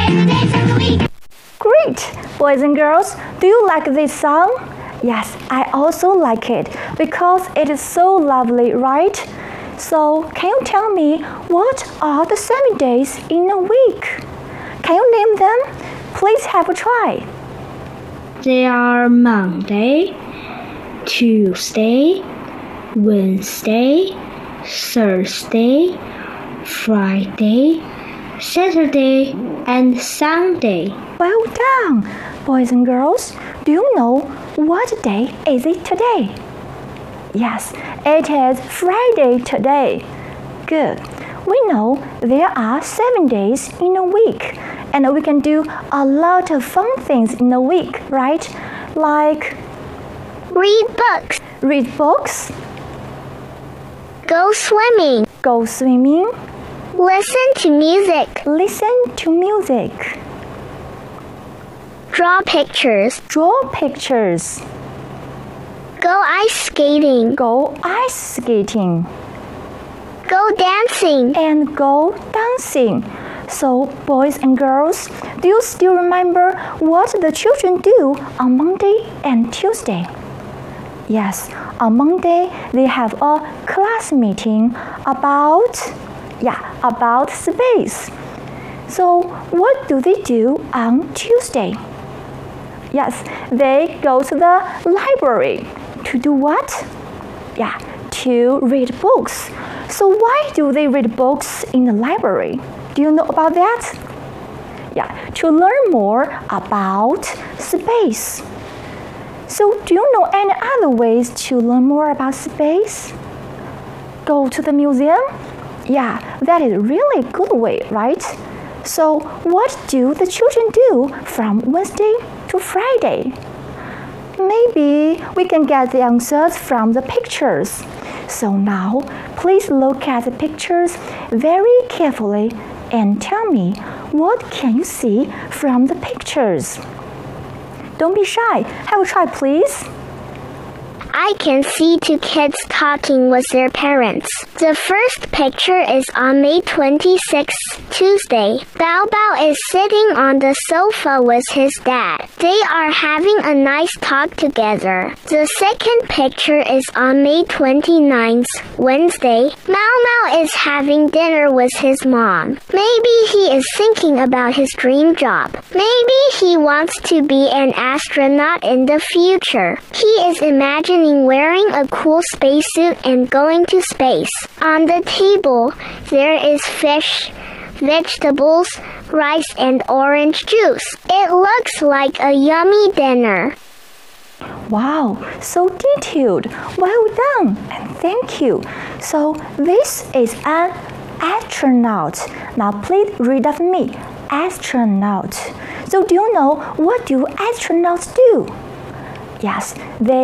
days of the week. Great! Boys and girls, do you like this song? Yes, I also like it because it is so lovely, right? So, can you tell me what are the 7 days in a week? Can you name them? Please have a try. They are Monday, Tuesday, Wednesday, Thursday, Friday, Saturday, and Sunday. Well done! Boys and girls, do you know what day is it today? Yes, it is Friday today. Good. We know there are 7 days in a week, and we can do a lot of fun things in a week, right? Like Read books. read books, Go swimming. go swimming, Listen to music. listen to music, Draw pictures. draw pictures, Go ice skating. go ice skating, Go dancing. and go dancing. So, boys and girls, do you still remember what the children do on Monday and Tuesday? Yes, on Monday they have a class meeting about space. So, what do they do on Tuesday? Yes, they go to the library. To do what? To read books. So why do they read books in the library? Do you know about that? To learn more about space. So do you know any other ways to learn more about space? Go to the museum? That is really a good way, right? So what do the children do from Wednesday to Friday? Maybe we can get the answers from the pictures. So now, please look at the pictures very carefully and tell me what can you see from the pictures. Don't be shy. Have a try, please. I can see 2 kids talking with their parents. The first picture is on May 26th, Tuesday. Bao Bao is sitting on the sofa with his dad. They are having a nice talk together. The second picture is on May 29th, Wednesday. Mao Mao is having dinner with his mom. Maybe he is thinking about his dream job. Maybe he wants to be an astronaut in the future. He is imagining wearing a cool spacesuit and going to space. On the table, there is fish, vegetables, rice, and orange juice. It looks like a yummy dinner. Wow, so detailed. Well done, and thank you. So this is an astronaut. Now please read after me. Astronaut. So do you know what do astronauts do? Yes, they